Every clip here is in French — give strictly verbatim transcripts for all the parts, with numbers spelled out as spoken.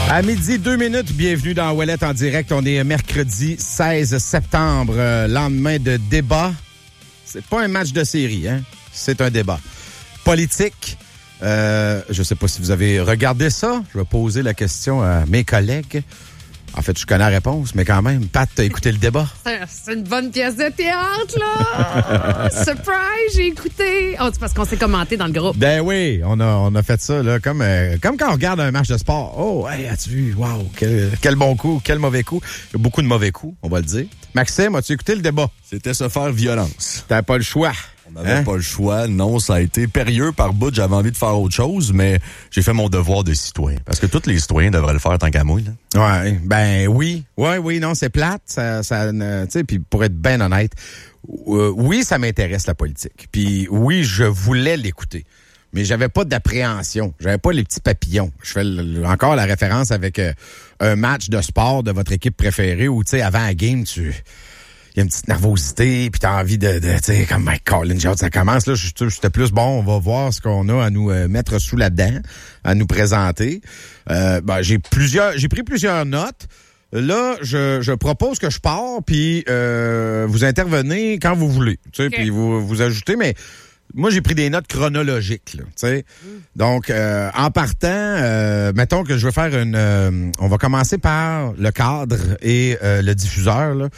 À midi, deux minutes, bienvenue dans Ouellette en direct. On est mercredi seize septembre, euh, lendemain de débat. C'est pas un match de série, hein? C'est un débat politique. Euh, je sais pas si vous avez regardé ça. Je vais poser la question à mes collègues. En fait, je connais la réponse, mais quand même, Pat, t'as écouté le débat? C'est une bonne pièce de théâtre, là! Surprise, j'ai écouté! Oh, c'est parce qu'on s'est commenté dans le groupe. Ben oui, on a, on a fait ça, là, comme, euh, comme quand on regarde un match de sport. Oh, hey, as-tu vu? Wow, quel, quel bon coup, quel mauvais coup. Il y a beaucoup de mauvais coups, on va le dire. Maxime, as-tu écouté le débat? C'était se faire violence. T'as pas le choix. On n'avait hein? pas le choix. Non, ça a été périlleux par bout. J'avais envie de faire autre chose, mais j'ai fait mon devoir de citoyen. Parce que tous les citoyens devraient le faire tant qu'à moi, là. Ouais, ben oui. Ouais, oui, non, c'est plate. Ça, ça, tu sais, puis pour être bien honnête, euh, oui, ça m'intéresse, la politique. Puis oui, je voulais l'écouter. Mais j'avais pas d'appréhension. J'avais pas les petits papillons. Je fais le, encore la référence avec euh, un match de sport de votre équipe préférée où, tu sais, avant la game, tu... il y a une petite nervosité, puis t'as envie de, de tu sais, comme Mike Collins, genre, ça commence, là, j'étais plus bon, on va voir ce qu'on a à nous euh, mettre sous la dent, à nous présenter. Euh, ben, j'ai plusieurs, j'ai pris plusieurs notes. Là, je, je propose que je pars, puis euh, vous intervenez quand vous voulez, tu sais, okay. Puis vous, vous ajoutez, mais moi, j'ai pris des notes chronologiques, là, tu sais. Mm. Donc, euh, en partant, euh, mettons que je veux faire une... Euh, on va commencer par le cadre et euh, le diffuseur, là.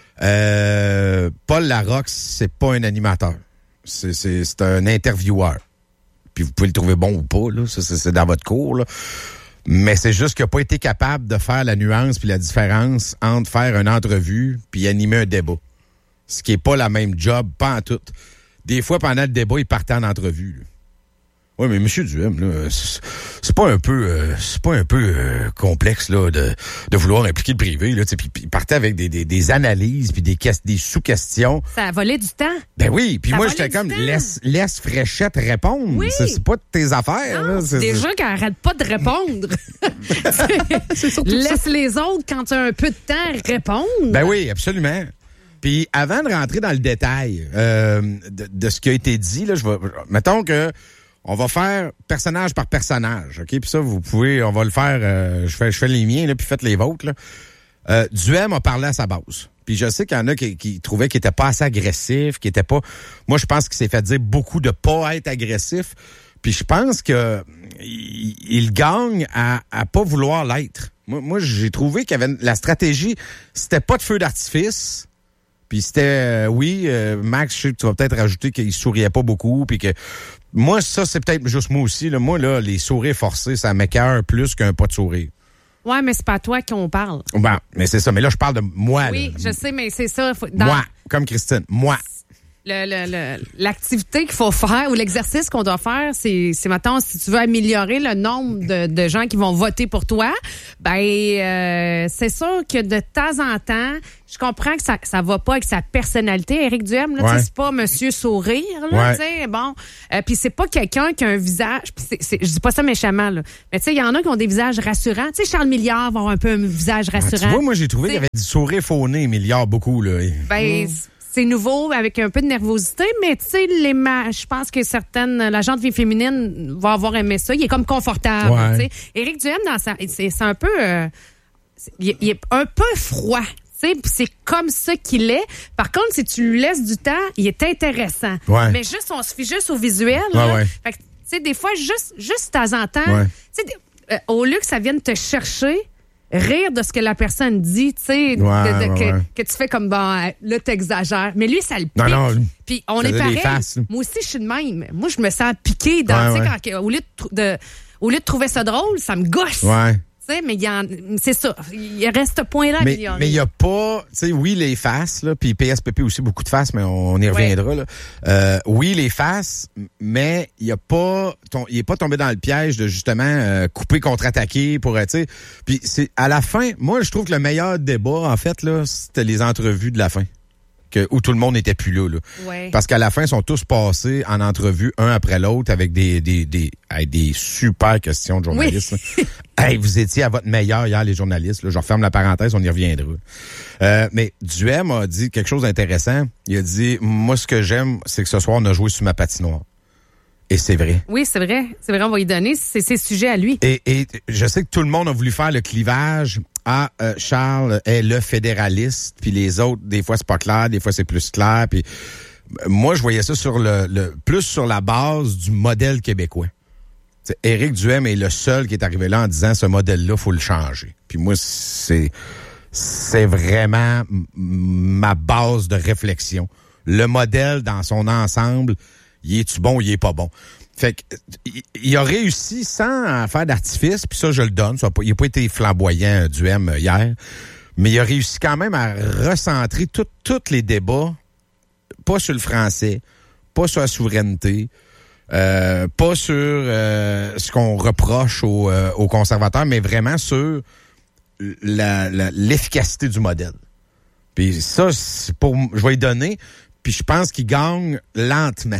Euh, Paul Larocque, c'est pas un animateur. C'est, c'est, c'est un intervieweur. Puis vous pouvez le trouver bon ou pas, là. Ça, c'est, c'est dans votre cours, là. Mais c'est juste qu'il n'a pas été capable de faire la nuance puis la différence entre faire une entrevue puis animer un débat. Ce qui est pas la même job, pas en tout. Des fois, pendant le débat, il partait en entrevue, là. Oui, mais M. Duhem, là, c'est, c'est pas un peu, euh, c'est pas un peu euh, complexe là de, de vouloir impliquer le privé là. Puis il partait avec des, des, des analyses puis des, des sous-questions. Ça a volé du temps. Ben oui. Puis moi, j'étais comme temps. laisse, laisse Fréchette répondre. Oui. C'est, c'est pas de tes affaires. Non, là. C'est des gens qui arrêtent pas de répondre. C'est surtout laisse ça. Les autres quand tu as un peu de temps répondre. Ben oui, absolument. Puis avant de rentrer dans le détail euh, de, de ce qui a été dit là, je vais, mettons que on va faire personnage par personnage, OK? Puis ça, vous pouvez, on va le faire, euh, je fais je fais les miens, là, puis faites les vôtres, là. Euh, Duhem a parlé à sa base. Puis je sais qu'il y en a qui, qui trouvaient qu'il était pas assez agressif, qu'il était pas... Moi, je pense qu'il s'est fait dire beaucoup de pas être agressif. Puis je pense que il, il gagne à, à pas vouloir l'être. Moi, moi, j'ai trouvé qu'il y avait... La stratégie, c'était pas de feu d'artifice... Puis c'était, euh, oui, euh, Max, je sais que tu vas peut-être rajouter qu'il souriait pas beaucoup, puis que moi, ça, c'est peut-être juste moi aussi. Là. Moi, là, les sourires forcés, ça m'écoeure plus qu'un pas de sourire. Ouais, mais c'est pas à toi qu'on parle. Bon, mais c'est ça. Mais là, je parle de moi. Oui, là. je sais, mais c'est ça. Faut, dans... Moi, comme Christine, moi. Le, le, le, l'activité qu'il faut faire ou l'exercice qu'on doit faire, c'est, c'est maintenant, si tu veux améliorer le nombre de, de gens qui vont voter pour toi, ben euh, c'est sûr que de temps en temps, je comprends que ça ça va pas avec sa personnalité. Éric Duhem, là, ouais. C'est pas Monsieur Sourire, là, ouais. Tu sais, bon. Euh, puis c'est pas quelqu'un qui a un visage. Puis c'est, c'est, je dis pas ça méchamment, là. Mais tu sais, il y en a qui ont des visages rassurants. Tu sais, Charles Milliard va avoir un peu un visage rassurant. Ah, tu vois, moi j'ai trouvé t'sais, qu'il y avait du sourire fauné, Milliard beaucoup là. Ben. Mmh. C'est nouveau, avec un peu de nervosité, mais tu sais, les ma- je pense que certaines, la gente féminine va avoir aimé ça. Il est comme confortable, ouais. Tu sais. Éric Duhem, dans sa, c'est, c'est un peu, euh, il, il est un peu froid, tu sais, puis c'est comme ça qu'il est. Par contre, si tu lui laisses du temps, il est intéressant. Ouais. Mais juste, on se fie juste au visuel. Ouais, là. ouais. Fait que, tu sais, des fois, juste, juste de temps en temps, ouais. Tu sais, euh, au lieu que ça vienne te chercher, rire de ce que la personne dit, tu sais, ouais, ouais, que, ouais. que tu fais comme, bon, là, t'exagères. Mais lui, ça le pique. Non, non, puis on est pareil. Moi aussi, je suis de même. Moi, je me sens piquée dans, ouais, tu sais, ouais. Quand, au lieu de, de, au lieu de trouver ça drôle, ça me gosse. Ouais. Tu sais, mais il y en, c'est ça. Il reste ce point-là. Mais il mais y a pas, tu sais, oui, les faces, là, puis P S P P aussi, beaucoup de faces, mais on y reviendra, ouais. Là. Euh, oui, les faces, mais il y a pas, ton, il est pas tombé dans le piège de, justement, euh, couper, contre-attaquer pour, tu sais. Puis c'est, à la fin, moi, je trouve que le meilleur débat, en fait, là, c'était les entrevues de la fin. Que, où tout le monde n'était plus là, là. Ouais. Parce qu'à la fin, ils sont tous passés en entrevue, un après l'autre, avec des des des, avec des super questions de journalistes. Oui. Hey, vous étiez à votre meilleur hier, les journalistes. Là. Je referme la parenthèse, on y reviendra. Euh, mais Duhem a dit quelque chose d'intéressant. Il a dit, moi, ce que j'aime, c'est que ce soir, on a joué sur ma patinoire. Et c'est vrai. Oui, c'est vrai. C'est vrai, on va y donner. C'est ses sujets à lui. Et, et je sais que tout le monde a voulu faire le clivage. Ah, euh, Charles est le fédéraliste, puis les autres, des fois, c'est pas clair, des fois, c'est plus clair. Puis moi, je voyais ça sur le, le plus sur la base du modèle québécois. T'sais, Éric Duhaime est le seul qui est arrivé là en disant ce modèle-là, faut le changer. Puis moi, c'est c'est vraiment ma base de réflexion. Le modèle dans son ensemble, il est-tu bon ou il est pas bon? Fait que, il a réussi sans faire d'artifice, puis ça, je le donne. Ça a pas, il n'a pas été flamboyant, Duhaime, hier, mais il a réussi quand même à recentrer tous les débats, pas sur le français, pas sur la souveraineté, euh, pas sur euh, ce qu'on reproche aux, euh, aux conservateurs, mais vraiment sur la, la, l'efficacité du modèle. Puis ça, c'est pour, je vais lui donner, puis je pense qu'il gagne lentement.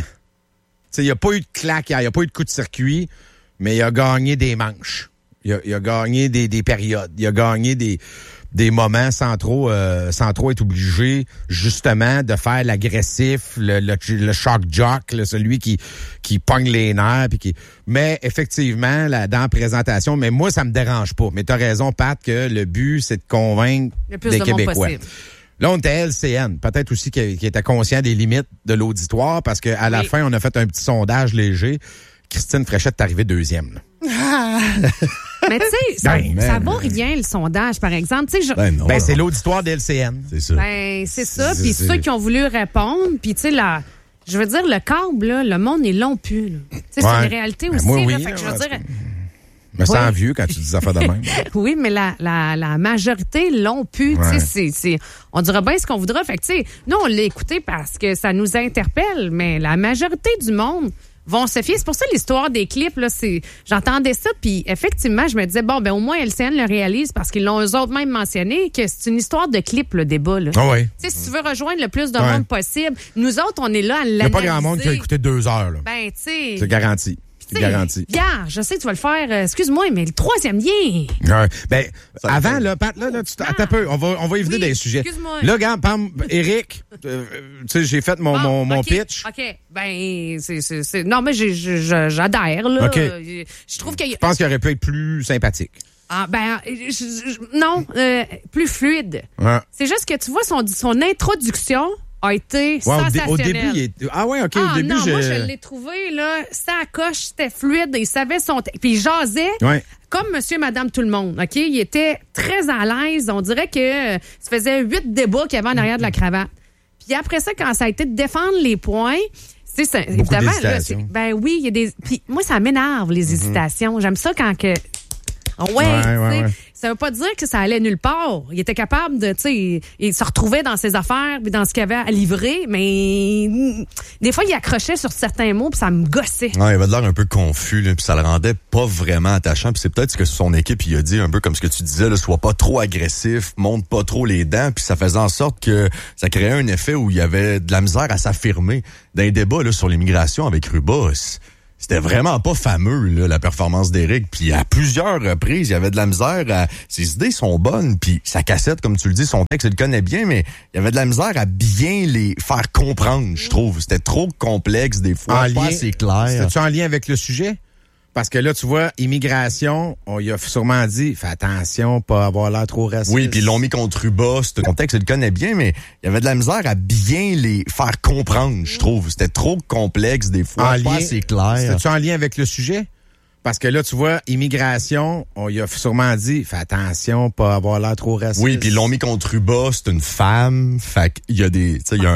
Il n'y a pas eu de claque, il n'y a pas eu de coup de circuit, mais il a gagné des manches. Il a, il a gagné des, des périodes. Il a gagné des, des moments sans trop, euh, sans trop être obligé, justement, de faire l'agressif, le, le, le shock jock, là, celui qui, qui pogne les nerfs. Puis qui... Mais effectivement, là, dans la présentation, mais moi, ça me dérange pas. Mais tu as raison, Pat, que le but, c'est de convaincre le plus des de Québécois. monde possible. Là, on était L C N. Peut-être aussi qu'il était conscient des limites de l'auditoire parce qu'à la oui. fin, on a fait un petit sondage léger. Christine Fréchette est arrivée deuxième. Ah. Mais tu sais, ça, Ben, ça man. vaut rien, le sondage, par exemple. Tu sais, je- Ben non. Ben, c'est l'auditoire de L C N. C'est ça. Ben, c'est ça. C'est- Puis c'est- ceux qui ont voulu répondre, puis tu sais, là, je veux dire, le câble, là, le monde, ils l'ont pu. là. Tu sais, c'est Ouais. une réalité Ben, aussi. moi, là. oui, Fait que je là, veux ouais, dire, Je me sens Ouais. vieux quand tu dis ça fait de même. oui, mais la, la, la majorité l'ont pu. Ouais. Tu sais, c'est- c'est- on dira bien ce qu'on voudra. Fait que, tu sais, nous, on l'a écouté parce que ça nous interpelle, mais la majorité du monde vont se fier. C'est pour ça l'histoire des clips, là, c'est, j'entendais ça, puis effectivement, je me disais, bon, ben au moins L C N le réalise parce qu'ils l'ont eux autres même mentionné, que c'est une histoire de clip, le débat, là. Ah oui. Tu sais, si tu veux rejoindre le plus de Ouais. monde possible, nous autres, on est là à l'analyser. Il n'y a pas grand monde qui a écouté deux heures. Là. Ben, tu sais. C'est garanti. C'est tu sais, garanti. Regarde, je sais que tu vas le faire. euh, excuse-moi, mais le troisième lien. Ouais. Ben, Ça avant, fait- là, Pat, là, là tu attends un peu. On va, on va y venir Oui, dans les sujets. excuse-moi. Là, regarde, pam, Eric, euh, tu sais, j'ai fait mon, Bon, mon, mon OK, pitch. OK. Ben, c'est, c'est, c'est... Non, mais j'ai- j'ai- j'ai- j'adhère, là. OK. Euh, Je trouve qu'il y a... Je pense qu'il aurait pu être plus sympathique. Ah, ben, je- je- non, euh, plus fluide. Ouais. C'est juste que tu vois, son, son introduction a été Ouais, au, dé- sensationnelle. au début, il est... Ah ouais, OK, Ah au début, non, je... moi, je l'ai trouvé, là, ça coche, c'était fluide, il savait son... t- Puis il jasait Ouais. comme monsieur, madame, tout le monde, OK? Il était très à l'aise. On dirait que euh, ça faisait huit débats qu'il y avait en arrière de la cravate. Puis après ça, quand ça a été de défendre les points... Tu sais, ça- Beaucoup évidemment, là, d'hésitations. c'est- ben oui, il y a des... Puis moi, ça m'énerve, les hésitations. J'aime ça quand que... Ouais, Ouais, tu sais, ouais, ouais. ça veut pas dire que ça allait nulle part. Il était capable de, tu sais, il, il se retrouvait dans ses affaires, puis dans ce qu'il avait à livrer, mais mm, des fois, il accrochait sur certains mots, puis ça me gossait. Ouais, il avait l'air un peu confus, là, puis ça le rendait pas vraiment attachant. Puis c'est peut-être ce que son équipe il a dit, un peu comme ce que tu disais, là, sois pas trop agressif, monte pas trop les dents, puis ça faisait en sorte que ça créait un effet où il y avait de la misère à s'affirmer. Dans les débats là, sur l'immigration avec Rubas, c'était vraiment pas fameux, là, la performance d'Éric. Puis à plusieurs reprises, il y avait de la misère à... Ses idées sont bonnes, puis sa cassette, comme tu le dis, son texte, il le connaît bien, mais il y avait de la misère à bien les faire comprendre, je trouve. C'était trop complexe des fois, En pas lien- assez clair. C'était-tu en lien avec le sujet? Parce que là, tu vois, immigration, on y a sûrement dit, fais attention, pas avoir l'air trop raciste. Oui, puis ils l'ont mis contre Rubas. Ce contexte, il le connaît bien, mais il y avait de la misère à bien les faire comprendre, je trouve. C'était trop complexe des fois, En pas lien- assez clair. C'était-tu en lien avec le sujet? Parce que là, tu vois, immigration, on y a sûrement dit, fais attention, pas avoir l'air trop raciste. Oui, puis ils l'ont mis contre Rubas. C'est une femme. Fait qu'il y a des, tu sais, il y a un